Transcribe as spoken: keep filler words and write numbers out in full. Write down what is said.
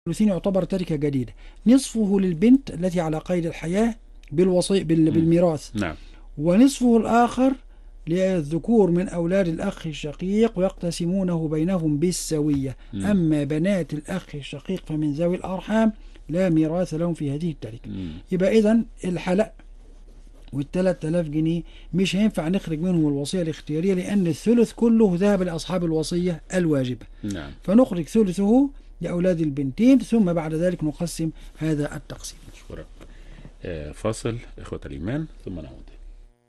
الثلثين يعتبر تركة جديدة، نصفه للبنت التي على قيد الحياة بالوصي بال- بالميراث، نعم. ونصفه الآخر للذكور من أولاد الأخ الشقيق ويقتسمونه بينهم بالسوية. مم. أما بنات الأخ الشقيق فمن ذوي الأرحام لا ميراث لهم في هذه التركة. مم. يبقى إذن الحلق والثلاث آلاف جنيه مش هينفع نخرج منهم الوصية الاختيارية، لأن الثلث كله ذهب لأصحاب الوصية الواجبة، نعم. فنخرج ثلثه لأولاد البنتين، ثم بعد ذلك نقسم هذا التقسيم. أشكرك. آه، فاصل إخوة الإيمان ثم نعود.